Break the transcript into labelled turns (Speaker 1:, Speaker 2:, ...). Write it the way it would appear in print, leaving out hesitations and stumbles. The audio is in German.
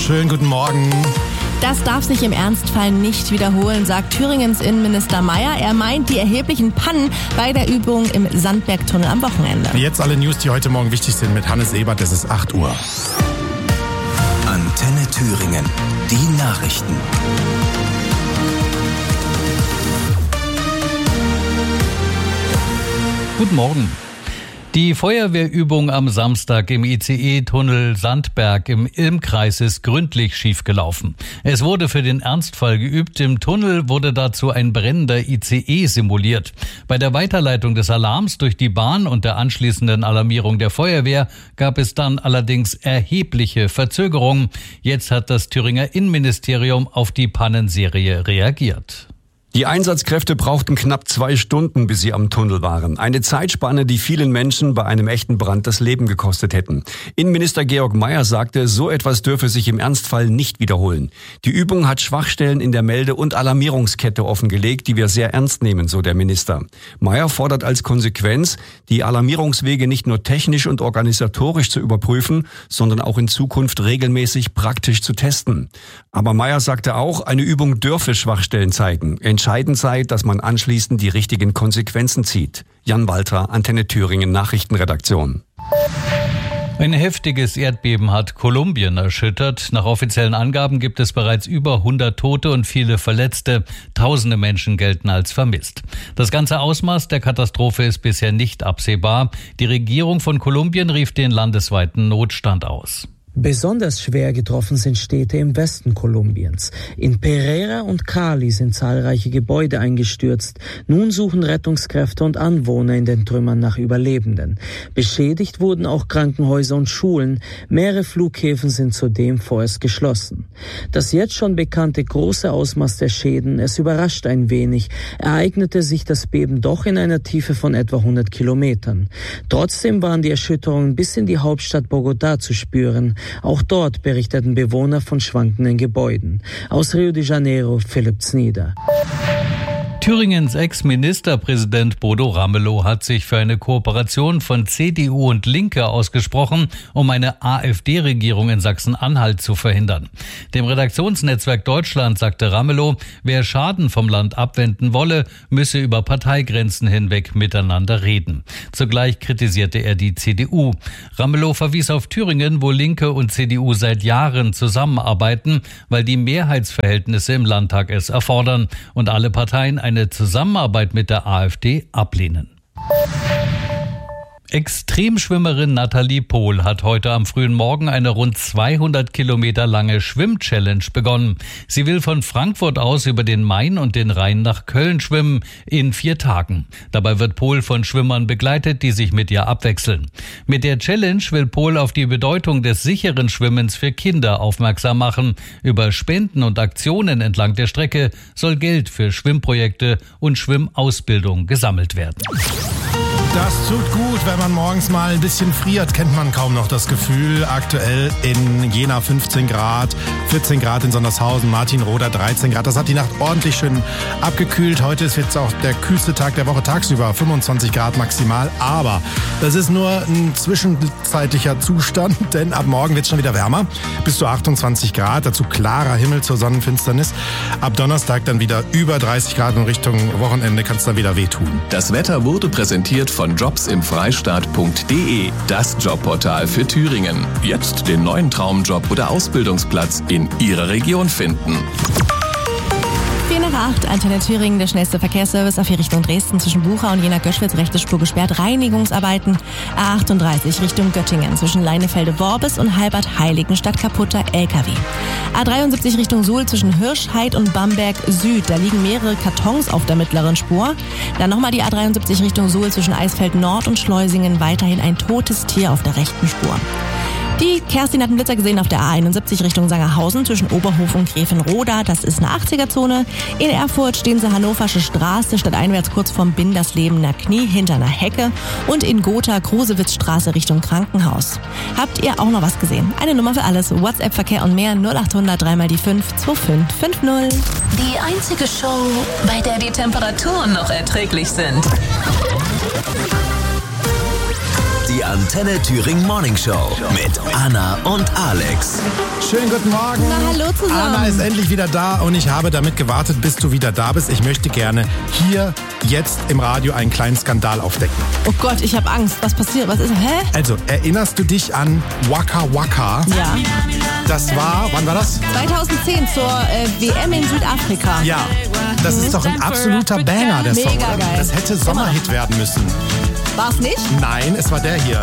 Speaker 1: Schönen guten Morgen.
Speaker 2: Das darf sich im Ernstfall nicht wiederholen, sagt Thüringens Innenminister Mayer. Er meint die erheblichen Pannen bei der Übung im Sandbergtunnel am Wochenende.
Speaker 1: Jetzt alle News, die heute Morgen wichtig sind mit Hannes Ebert. Es ist 8 Uhr.
Speaker 3: Antenne Thüringen. Die Nachrichten.
Speaker 4: Guten Morgen. Die Feuerwehrübung am Samstag im ICE-Tunnel Sandberg im Ilmkreis ist gründlich schiefgelaufen. Es wurde für den Ernstfall geübt. Im Tunnel wurde dazu ein brennender ICE simuliert. Bei der Weiterleitung des Alarms durch die Bahn und der anschließenden Alarmierung der Feuerwehr gab es dann allerdings erhebliche Verzögerungen. Jetzt hat das Thüringer Innenministerium auf die Pannenserie reagiert.
Speaker 5: Die Einsatzkräfte brauchten knapp 2 Stunden, bis sie am Tunnel waren. Eine Zeitspanne, die vielen Menschen bei einem echten Brand das Leben gekostet hätten. Innenminister Georg Mayer sagte, so etwas dürfe sich im Ernstfall nicht wiederholen. Die Übung hat Schwachstellen in der Melde- und Alarmierungskette offengelegt, die wir sehr ernst nehmen, so der Minister. Mayer fordert als Konsequenz, die Alarmierungswege nicht nur technisch und organisatorisch zu überprüfen, sondern auch in Zukunft regelmäßig praktisch zu testen. Aber Mayer sagte auch, eine Übung dürfe Schwachstellen zeigen. Entscheidend sei, dass man anschließend die richtigen Konsequenzen zieht. Jan Walter, Antenne Thüringen, Nachrichtenredaktion.
Speaker 4: Ein heftiges Erdbeben hat Kolumbien erschüttert. Nach offiziellen Angaben gibt es bereits über 100 Tote und viele Verletzte. Tausende Menschen gelten als vermisst. Das ganze Ausmaß der Katastrophe ist bisher nicht absehbar. Die Regierung von Kolumbien rief den landesweiten Notstand aus.
Speaker 6: Besonders schwer getroffen sind Städte im Westen Kolumbiens. In Pereira und Cali sind zahlreiche Gebäude eingestürzt. Nun suchen Rettungskräfte und Anwohner in den Trümmern nach Überlebenden. Beschädigt wurden auch Krankenhäuser und Schulen. Mehrere Flughäfen sind zudem vorerst geschlossen. Das jetzt schon bekannte große Ausmaß der Schäden, es überrascht ein wenig, ereignete sich das Beben doch in einer Tiefe von etwa 100 Kilometern. Trotzdem waren die Erschütterungen bis in die Hauptstadt Bogotá zu spüren. Auch dort berichteten Bewohner von schwankenden Gebäuden. Aus Rio de Janeiro, Philipp Znieder.
Speaker 4: Thüringens Ex-Ministerpräsident Bodo Ramelow hat sich für eine Kooperation von CDU und Linke ausgesprochen, um eine AfD-Regierung in Sachsen-Anhalt zu verhindern. Dem Redaktionsnetzwerk Deutschland sagte Ramelow, wer Schaden vom Land abwenden wolle, müsse über Parteigrenzen hinweg miteinander reden. Zugleich kritisierte er die CDU. Ramelow verwies auf Thüringen, wo Linke und CDU seit Jahren zusammenarbeiten, weil die Mehrheitsverhältnisse im Landtag es erfordern und alle Parteien eine Zusammenarbeit mit der AfD ablehnen. Extremschwimmerin Nathalie Pohl hat heute am frühen Morgen eine rund 200 Kilometer lange Schwimm-Challenge begonnen. Sie will von Frankfurt aus über den Main und den Rhein nach Köln schwimmen in 4 Tagen. Dabei wird Pohl von Schwimmern begleitet, die sich mit ihr abwechseln. Mit der Challenge will Pohl auf die Bedeutung des sicheren Schwimmens für Kinder aufmerksam machen. Über Spenden und Aktionen entlang der Strecke soll Geld für Schwimmprojekte und Schwimmausbildung gesammelt werden.
Speaker 1: Das tut gut, wenn man morgens mal ein bisschen friert, kennt man kaum noch das Gefühl. Aktuell in Jena 15 Grad, 14 Grad in Sondershausen, Martinroda 13 Grad. Das hat die Nacht ordentlich schön abgekühlt. Heute ist jetzt auch der kühlste Tag der Woche tagsüber, 25 Grad maximal. Aber das ist nur ein zwischenzeitlicher Zustand, denn ab morgen wird es schon wieder wärmer. Bis zu 28 Grad, dazu klarer Himmel zur Sonnenfinsternis. Ab Donnerstag dann wieder über 30 Grad und Richtung Wochenende kann es dann wieder wehtun.
Speaker 7: Das Wetter wurde präsentiert von jobsimfreistaat.de, das Jobportal für Thüringen. Jetzt den neuen Traumjob oder Ausbildungsplatz in Ihrer Region finden.
Speaker 2: 7:08, Antenne Thüringen, der schnellste Verkehrsservice auf die Richtung Dresden zwischen Bucha und Jena-Göschwitz, rechte Spur gesperrt, Reinigungsarbeiten. A38 Richtung Göttingen zwischen Leinefelde-Worbis und Halbert-Heiligenstadt, kaputter LKW. A73 Richtung Suhl zwischen Hirschheid und Bamberg Süd, da liegen mehrere Kartons auf der mittleren Spur. Dann nochmal die A73 Richtung Suhl zwischen Eisfeld Nord und Schleusingen, weiterhin ein totes Tier auf der rechten Spur. Die Kerstin hat einen Blitzer gesehen auf der A71 Richtung Sangerhausen zwischen Oberhof und Gräfenroda. Das ist eine 80er-Zone. In Erfurt stehen sie Hannoversche Straße stadteinwärts kurz vorm Binderslebener Knie hinter einer Hecke. Und in Gotha Krosewitzstraße Richtung Krankenhaus. Habt ihr auch noch was gesehen? Eine Nummer für alles. WhatsApp-Verkehr und mehr 0800 3 die 5 2550.
Speaker 8: Die einzige Show, bei der die Temperaturen noch erträglich sind.
Speaker 3: Die Antenne Thüringen Morning Show mit Anna und Alex.
Speaker 1: Schönen guten Morgen.
Speaker 2: Na, hallo zusammen.
Speaker 1: Anna ist endlich wieder da und ich habe damit gewartet, bis du wieder da bist. Ich möchte gerne hier jetzt im Radio einen kleinen Skandal aufdecken.
Speaker 2: Oh Gott, ich habe Angst. Was passiert? Was ist? Hä?
Speaker 1: Also, erinnerst du dich an Waka Waka?
Speaker 2: Ja.
Speaker 1: Das war, wann war das?
Speaker 2: 2010 zur WM in Südafrika.
Speaker 1: Ja, das ist doch ein absoluter Banger, der Song.
Speaker 2: Mega geil.
Speaker 1: Das hätte Sommerhit werden müssen.
Speaker 2: War's nicht?
Speaker 1: Nein, es war der hier.